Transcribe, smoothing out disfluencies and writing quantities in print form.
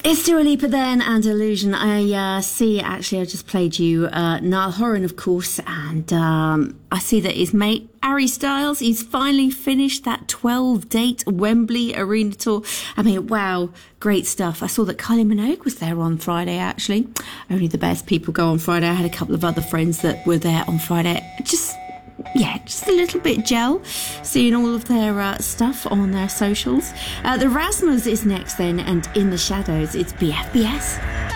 It's Dua Lipa then, and Illusion. I see, actually, I just played you Niall Horan, of course, and I see that his mate, Harry Styles, he's finally finished that 12-date Wembley Arena tour. I mean, wow, great stuff. I saw that Kylie Minogue was there on Friday, actually. Only the best people go on Friday. I had a couple of other friends that were there on Friday. Just a little bit gel, seeing all of their stuff on their socials. The Rasmus is next then, and In the Shadows, it's BFBS.